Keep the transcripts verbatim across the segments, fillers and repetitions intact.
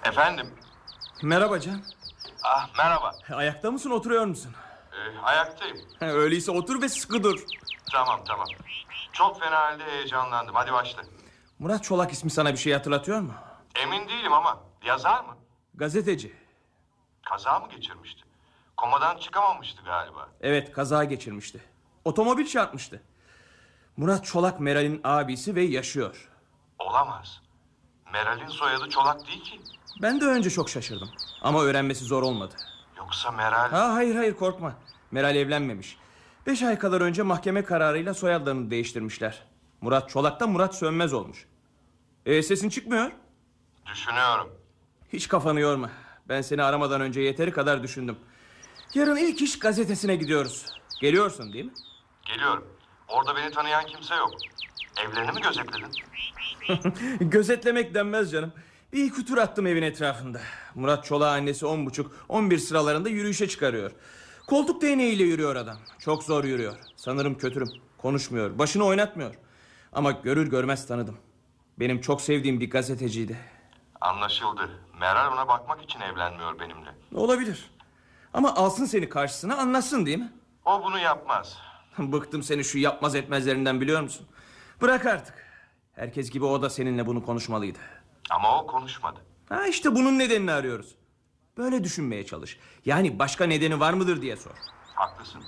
Efendim? Merhaba Can. Ah merhaba. Ayakta mısın, oturuyor musun? Ee, ayaktayım. Öyleyse otur ve sıkı dur. Tamam tamam. Çok fena halde heyecanlandım. Hadi başla. Murat Çolak ismi sana bir şey hatırlatıyor mu? Emin değilim ama yazar mı? Gazeteci. Kaza mı geçirmişti? Komadan çıkamamıştı galiba. Evet, kaza geçirmişti. Otomobil çarpmıştı. Murat Çolak Meral'in abisi ve yaşıyor. Olamaz. Meral'in soyadı Çolak değil ki. Ben de önce çok şaşırdım. Ama öğrenmesi zor olmadı. Yoksa Meral... Ha, hayır hayır, korkma. Meral evlenmemiş. Beş ay kadar önce mahkeme kararıyla soyadlarını değiştirmişler. Murat Çolak da Murat Sönmez olmuş. E, sesin çıkmıyor. Düşünüyorum. Hiç kafanı yorma. Ben seni aramadan önce yeteri kadar düşündüm. Yarın ilk iş gazetesine gidiyoruz. Geliyorsun değil mi? Geliyorum. Orada beni tanıyan kimse yok. Evlerini mi gözetledin? Gözetlemek denmez canım. Bir iki tur attım evin etrafında. Murat Çolak'ın annesi on buçuk on bir sıralarında yürüyüşe çıkarıyor. Koltuk değneğiyle yürüyor adam. Çok zor yürüyor. Sanırım kötürüm. Konuşmuyor, başını oynatmıyor. Ama görür görmez tanıdım. Benim çok sevdiğim bir gazeteciydi. Anlaşıldı. Meral ona bakmak için evlenmiyor benimle. Olabilir. Ama alsın seni karşısına, anlatsın değil mi? O bunu yapmaz. Bıktım seni şu yapmaz etmezlerinden, biliyor musun? Bırak artık. Herkes gibi o da seninle bunu konuşmalıydı. Ama o konuşmadı. Ha, işte bunun nedenini arıyoruz. Böyle düşünmeye çalış. Yani başka nedeni var mıdır diye sor. Haklısın.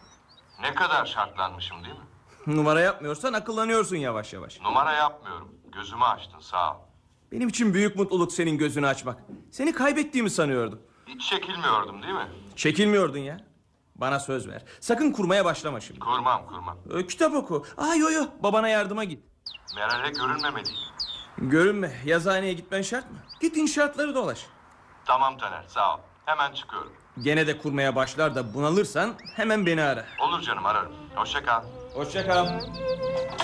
Ne kadar şartlanmışım değil mi? Numara yapmıyorsan akıllanıyorsun yavaş yavaş. Numara yapmıyorum. Gözümü açtın, sağ ol. Benim için büyük mutluluk senin gözünü açmak. Seni kaybettiğimi sanıyordum. Hiç çekilmiyordum değil mi? Çekilmiyordun ya. Bana söz ver. Sakın kurmaya başlama şimdi. Kurmam kurmam. Ee, kitap oku. Aa, yo yo, babana yardıma git. Meral'e görünmemeliyim. Görünme. Yazıhaneye gitmen şart mı? Git inşaatları dolaş. Tamam Taner, sağ ol. Hemen çıkıyorum. Gene de kurmaya başlar da bunalırsan hemen beni ara. Olur canım, ararım. Hoşça kal. Hoşça kal.